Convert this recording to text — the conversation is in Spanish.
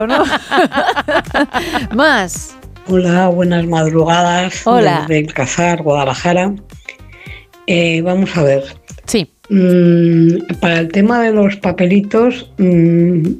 ¿no? Más. Hola, buenas madrugadas. Hola. Desde Alcázar, Guadalajara. Vamos a ver. Sí. Para el tema de los papelitos,